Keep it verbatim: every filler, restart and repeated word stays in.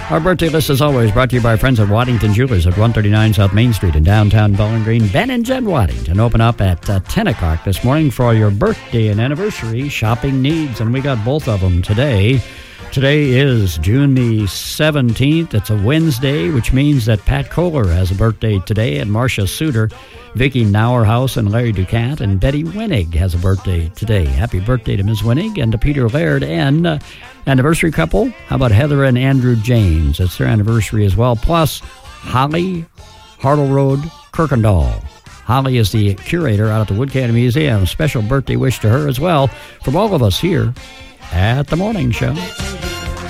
Our birthday list, as always, brought to you by our friends at Waddington Jewelers at one thirty-nine South Main Street in downtown Bowling Green. Ben and Jen Waddington open up at uh, ten o'clock this morning for your birthday and anniversary shopping needs, and we got both of them today. Today is June the seventeenth. It's a Wednesday, which means that Pat Kohler has a birthday today, and Marcia Suter, Vicky Nauerhaus, and Larry Ducat, and Betty Winnig has a birthday today. Happy birthday to Miz Winnig and to Peter Laird. And uh, anniversary couple, how about Heather and Andrew James? It's their anniversary as well. Plus, Holly Hartle Road, Kirkendall. Holly is the curator out at the Wood Canyon Museum. Special birthday wish to her as well from all of us here at The Morning Show.